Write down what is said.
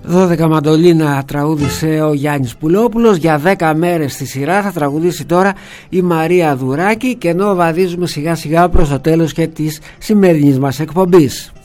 12 μαντολίνα τραγούδισε ο Γιάννης Πουλόπουλος. Για 10 μέρες στη σειρά θα τραγουδήσει τώρα η Μαρία Δουράκη. Και ενώ βαδίζουμε σιγά σιγά προς το τέλος και της σημερινής μας εκπομπής.